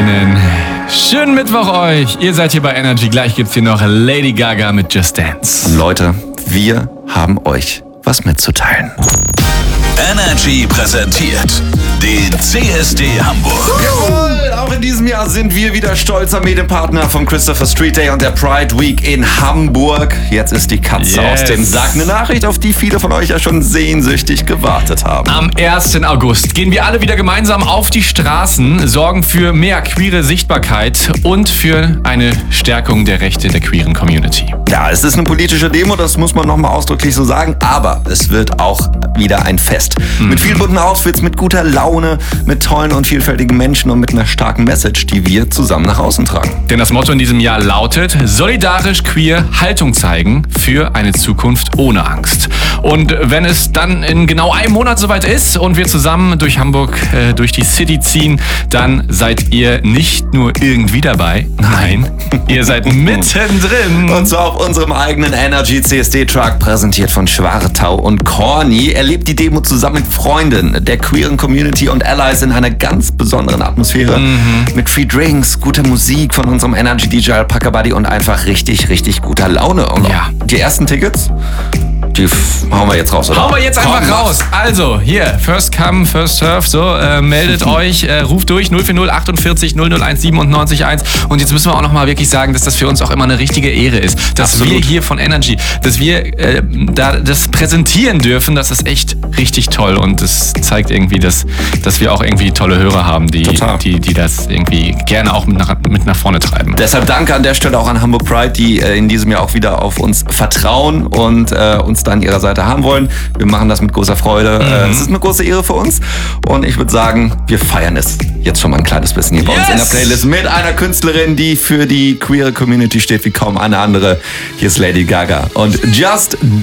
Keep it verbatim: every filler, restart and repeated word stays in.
Einen schönen Mittwoch euch. Ihr seid hier bei Energy. Gleich gibt's hier noch Lady Gaga mit Just Dance. Leute, wir haben euch was mitzuteilen. Energy präsentiert den C S D Hamburg. Jawohl, auch in diesem Jahr sind wir wieder stolzer Medienpartner vom Christopher Street Day und der Pride Week in Hamburg. Jetzt ist die Katze Yes. aus dem Sack. Eine Nachricht, auf die viele von euch ja schon sehnsüchtig gewartet haben. Am ersten August gehen wir alle wieder gemeinsam auf die Straßen, sorgen für mehr queere Sichtbarkeit und für eine Stärkung der Rechte der queeren Community. Ja, es ist eine politische Demo, das muss man nochmal ausdrücklich so sagen, aber es wird auch wieder ein Fest. Mhm. Mit vielen bunten Outfits, mit guter Laune, mit tollen und vielfältigen Menschen und mit einer starken Message, die wir zusammen nach außen tragen. Denn das Motto in diesem Jahr lautet: solidarisch queer, Haltung zeigen für eine Zukunft ohne Angst. Und wenn es dann in genau einem Monat soweit ist und wir zusammen durch Hamburg, äh, durch die City ziehen, dann seid ihr nicht nur irgendwie dabei, nein, ihr seid mittendrin. Und so auf unserem eigenen Energy C S D-Truck, präsentiert von Schwartau und Corny. Erlebt die Demo zusammen mit Freunden der queeren Community und Allies in einer ganz besonderen Atmosphäre. Mhm. Mit Free Drinks, guter Musik von unserem Energy-D J Alpaca Buddy und einfach richtig, richtig guter Laune. Und ja. Die ersten Tickets, die f- hauen wir jetzt raus, oder? Hauen wir jetzt einfach Komm, raus. Also, hier, first come, first serve. So, äh, meldet euch, äh, ruft durch null vier null achtundvierzig null null eins siebenundneunzig eins. Und jetzt müssen wir auch nochmal wirklich sagen, dass das für uns auch immer eine richtige Ehre ist, dass Absolut. wir hier von Energy, dass wir äh, da das präsentieren dürfen. Das ist echt richtig toll und das zeigt irgendwie, dass, dass wir auch irgendwie tolle Hörer haben, die, die, die das irgendwie gerne auch mit nach, mit nach vorne treiben. Deshalb danke an der Stelle auch an Hamburg Pride, die äh, in diesem Jahr auch wieder auf uns vertrauen und äh, uns da an ihrer Seite haben wollen. Wir machen das mit großer Freude. Mhm. Äh, es ist eine große Ehre für uns und ich würde sagen, wir feiern es jetzt schon mal ein kleines bisschen hier bei Yes. uns in der Playlist mit einer Künstlerin, die für die queere Community steht wie kaum eine andere. Hier ist Lady Gaga und Just